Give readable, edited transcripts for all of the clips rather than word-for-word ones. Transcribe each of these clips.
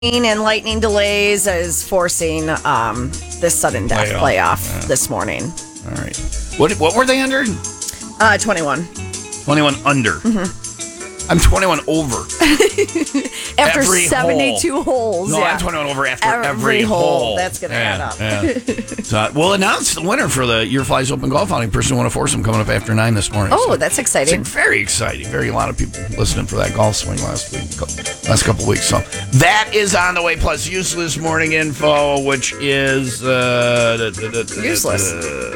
and lightning delays is forcing this sudden death playoff this morning. All right. What were they under? 21. 21 under. Mm-hmm. I'm 21 over. After every 72 holes. No, yeah. I'm 21 over after every hole. That's going to add up. Yeah. So, we'll announce the winner for the Your Flies Open Golf Outing. Person who won a foursome coming up after 9 this morning. Oh, so that's exciting. It's very exciting. A lot of people listening for that golf swing last couple weeks. So that is on the way. Plus useless morning info, which is useless.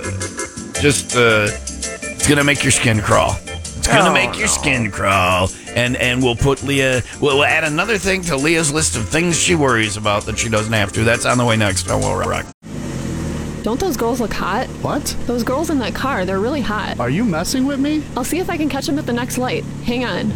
It's going to make your skin crawl. It's going to make your skin crawl. And we'll put Leah, we'll add another thing to Leah's list of things she worries about that she doesn't have to. That's on the way next on Will Rock. Don't those girls look hot? What? Those girls in that car, they're really hot. Are you messing with me? I'll see if I can catch them at the next light. Hang on.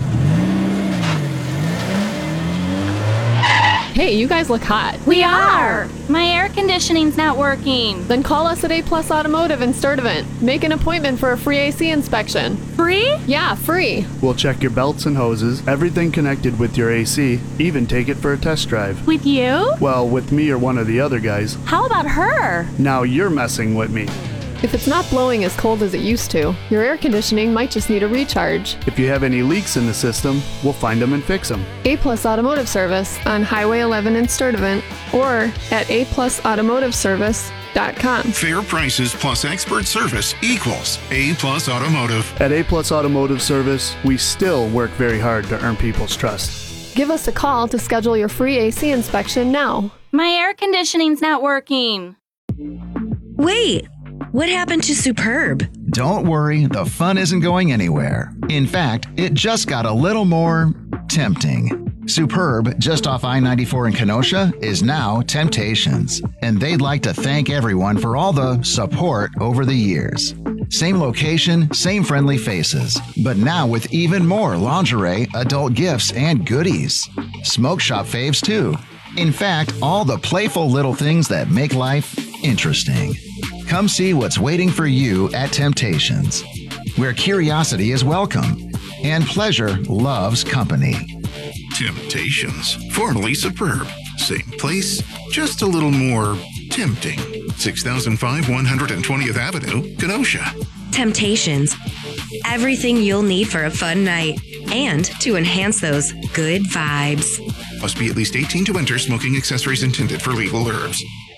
Hey, you guys look hot. We are! My air conditioning's not working. Then call us at A Plus Automotive in Sturtevant. Make an appointment for a free AC inspection. Free? Yeah, free. We'll check your belts and hoses, everything connected with your AC, even take it for a test drive. With you? Well, with me or one of the other guys. How about her? Now you're messing with me. If it's not blowing as cold as it used to, your air conditioning might just need a recharge. If you have any leaks in the system, we'll find them and fix them. A Plus Automotive Service on Highway 11 in Sturtevant or at aplusautomotiveservice.com. Fair prices plus expert service equals A Plus Automotive. At A Plus Automotive Service, we still work very hard to earn people's trust. Give us a call to schedule your free AC inspection now. My air conditioning's not working. Wait, what happened to Superb? Don't worry, the fun isn't going anywhere. In fact, it just got a little more tempting. Superb, just off I-94 in Kenosha, is now Temptations. And they'd like to thank everyone for all the support over the years. Same location, same friendly faces, but now with even more lingerie, adult gifts, and goodies. Smoke shop faves too. In fact, all the playful little things that make life interesting. Come see what's waiting for you at Temptations, where curiosity is welcome and pleasure loves company. Temptations, formerly Superb. Same place, just a little more tempting. 6005 120th Avenue, Kenosha. Temptations. Everything you'll need for a fun night and to enhance those good vibes. Must be at least 18 to enter. Smoking accessories intended for legal herbs.